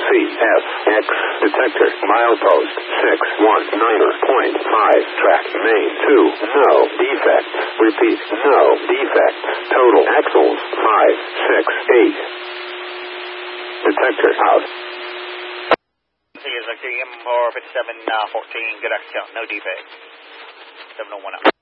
CFX detector milepost 619.5 track main 2 no defect. Repeat, no defect. Total axles 568. Detector out. See is a GM45714, good action, no defect. 701 up.